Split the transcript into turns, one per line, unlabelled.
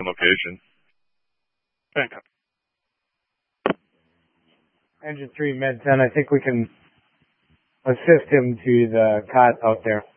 location.
Thank you.
Engine 3, Med 10, I think we can assist him to the cot out there.